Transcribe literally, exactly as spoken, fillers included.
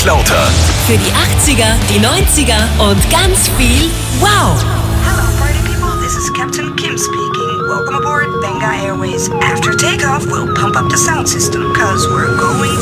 deutlich lauter. Für die achtziger, die neunziger und ganz viel Wow! Hello, party people. This is Captain Kim speaking. Welcome aboard Benga Airways. After takeoff, we'll pump up the sound system, cause we're going